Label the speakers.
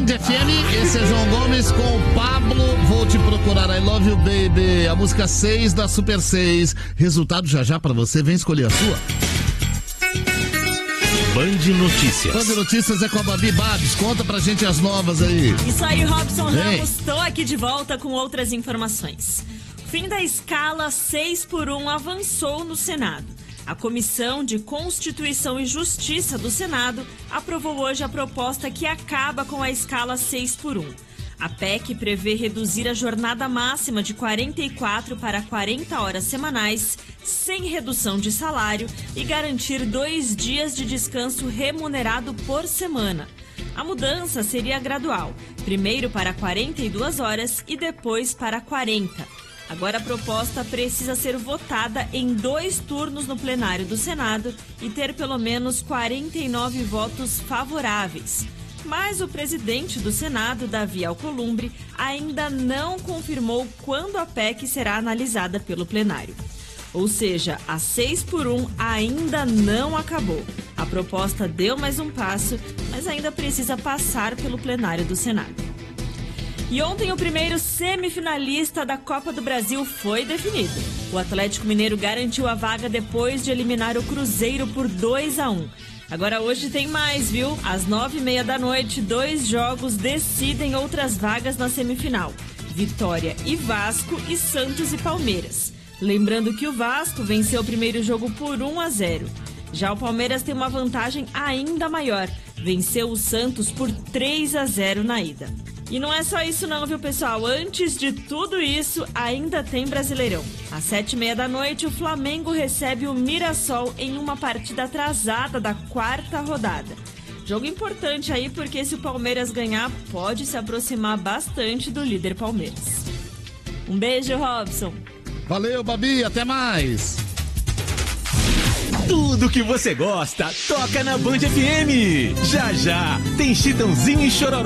Speaker 1: FM, esse é João Gomes com o Pablo. Vou te procurar, I Love You Baby. A música 6 da Super 6. Resultado já pra você, vem escolher a sua.
Speaker 2: Band Notícias.
Speaker 1: Band Notícias é com a Babi Babs. Conta pra gente as novas aí.
Speaker 3: Isso aí, Robson Ramos. Estou aqui de volta com outras informações. O fim da escala 6x1 avançou no Senado. A Comissão de Constituição e Justiça do Senado aprovou hoje a proposta que acaba com a escala 6x1. A PEC prevê reduzir a jornada máxima de 44 para 40 horas semanais, sem redução de salário, e garantir 2 dias de descanso remunerado por semana. A mudança seria gradual, primeiro para 42 horas e depois para 40. Agora a proposta precisa ser votada em 2 turnos no plenário do Senado e ter pelo menos 49 votos favoráveis. Mas o presidente do Senado, Davi Alcolumbre, ainda não confirmou quando a PEC será analisada pelo plenário. Ou seja, a 6x1 ainda não acabou. A proposta deu mais um passo, mas ainda precisa passar pelo plenário do Senado. E ontem o primeiro semifinalista da Copa do Brasil foi definido. O Atlético Mineiro garantiu a vaga depois de eliminar o Cruzeiro por 2-1. Agora hoje tem mais, viu? Às 9h30 da noite, 2 jogos decidem outras vagas na semifinal. Vitória e Vasco e Santos e Palmeiras. Lembrando que o Vasco venceu o primeiro jogo por 1-0. Já o Palmeiras tem uma vantagem ainda maior. Venceu o Santos por 3-0 na ida. E não é só isso não, viu, pessoal? Antes de tudo isso, ainda tem Brasileirão. Às 7h30 da noite, o Flamengo recebe o Mirassol em uma partida atrasada da 4ª rodada. Jogo importante aí, porque se o Palmeiras ganhar, pode se aproximar bastante do líder Palmeiras. Um beijo, Robson.
Speaker 1: Valeu, Babi, até mais.
Speaker 2: Tudo que você gosta, toca na Band FM. Já tem Chitãozinho e Chororó.